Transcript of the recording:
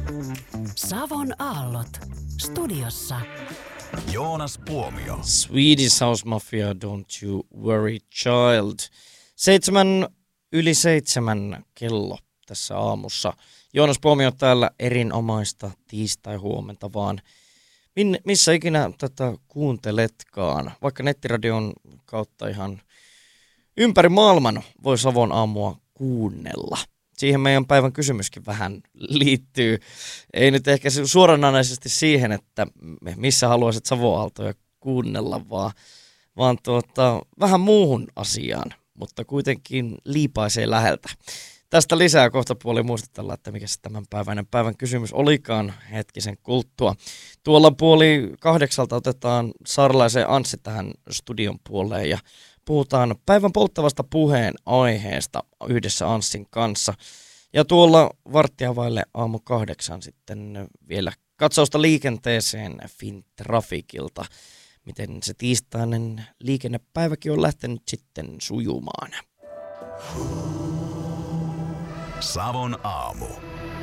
Savon aallot. Studiossa Joonas Puomio. Swedish House Mafia, Don't You Worry Child. 7:07 kello tässä aamussa. Joonas Puomio täällä, erinomaista tiistai-huomenta vaan. Missä ikinä tätä kuunteletkaan, vaikka nettiradion kautta ihan ympäri maailman voi Savon aamua kuunnella. Siihen meidän päivän kysymyskin vähän liittyy. Ei nyt ehkä suoranaisesti siihen, että missä haluaisit Savon aaltoja kuunnella, vaan vähän muuhun asiaan, mutta kuitenkin liipaisee läheltä. Tästä lisää kohta puoli muistutellaan, että mikä se päivän kysymys olikaan hetkisen kuluttua. Tuolla 7:30 otetaan saarelaisen Anssi tähän studion puoleen ja puhutaan päivän polttavasta puheen aiheesta yhdessä Anssin kanssa. Ja tuolla 7:45 sitten vielä katsausta liikenteeseen Fintrafikilta. Miten se tiistainen liikennepäiväkin on lähtenyt sitten sujumaan. Savon aamu.